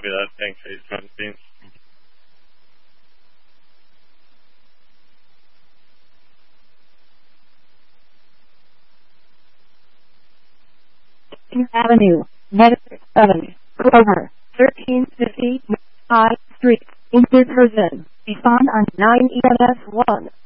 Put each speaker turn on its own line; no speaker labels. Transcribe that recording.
Copy that. Thanks, H-17.
Avenue, Medic 7, Clover, 1350 High Street, in Bridgerton. Respond on 9 EMS 1.